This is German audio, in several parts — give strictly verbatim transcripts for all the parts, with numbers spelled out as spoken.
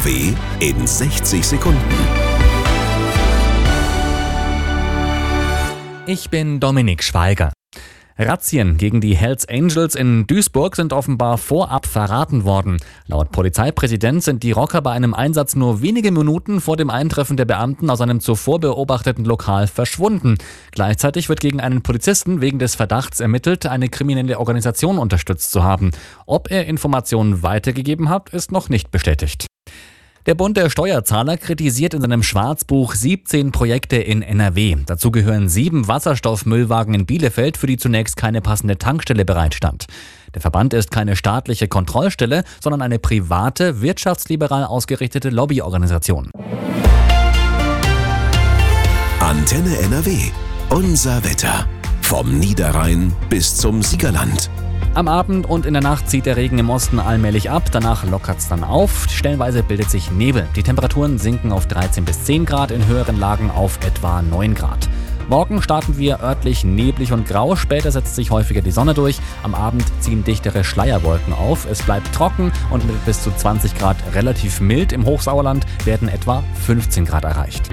W in sechzig Sekunden. Ich bin Dominik Schweiger. Razzien gegen die Hells Angels in Duisburg sind offenbar vorab verraten worden. Laut Polizeipräsident sind die Rocker bei einem Einsatz nur wenige Minuten vor dem Eintreffen der Beamten aus einem zuvor beobachteten Lokal verschwunden. Gleichzeitig wird gegen einen Polizisten wegen des Verdachts ermittelt, eine kriminelle Organisation unterstützt zu haben. Ob er Informationen weitergegeben hat, ist noch nicht bestätigt. Der Bund der Steuerzahler kritisiert in seinem Schwarzbuch siebzehn Projekte in N R W. Dazu gehören sieben Wasserstoffmüllwagen in Bielefeld, für die zunächst keine passende Tankstelle bereitstand. Der Verband ist keine staatliche Kontrollstelle, sondern eine private, wirtschaftsliberal ausgerichtete Lobbyorganisation. Antenne N R W. Unser Wetter. Vom Niederrhein bis zum Siegerland. Am Abend und in der Nacht zieht der Regen im Osten allmählich ab, danach lockert es dann auf. Stellenweise bildet sich Nebel. Die Temperaturen sinken auf dreizehn bis zehn Grad, in höheren Lagen auf etwa neun Grad. Morgen starten wir örtlich neblig und grau, später setzt sich häufiger die Sonne durch. Am Abend ziehen dichtere Schleierwolken auf. Es bleibt trocken und mit bis zu zwanzig Grad relativ mild. Im Hochsauerland werden etwa fünfzehn Grad erreicht.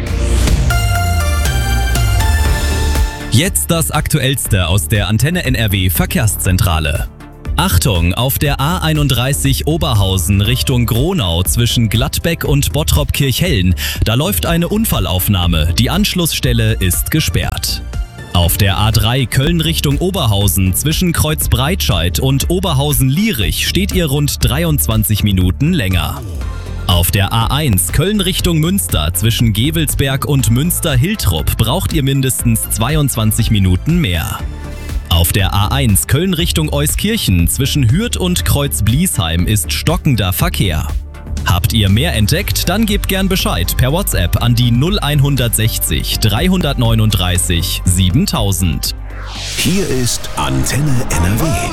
Jetzt das Aktuellste aus der Antenne N R W Verkehrszentrale. Achtung, auf der A einunddreißig Oberhausen Richtung Gronau zwischen Gladbeck und Bottrop-Kirchhellen, da läuft eine Unfallaufnahme. Die Anschlussstelle ist gesperrt. Auf der A drei Köln Richtung Oberhausen zwischen Kreuzbreitscheid und Oberhausen-Lierich steht ihr rund dreiundzwanzig Minuten länger. Auf der A eins Köln Richtung Münster zwischen Gevelsberg und Münster-Hiltrup braucht ihr mindestens zweiundzwanzig Minuten mehr. Auf der A eins Köln Richtung Euskirchen zwischen Hürth und Kreuz-Bliesheim ist stockender Verkehr. Habt ihr mehr entdeckt? Dann gebt gern Bescheid per WhatsApp an die null sechs eins drei neun drei siebentausend. Hier ist Antenne N R W.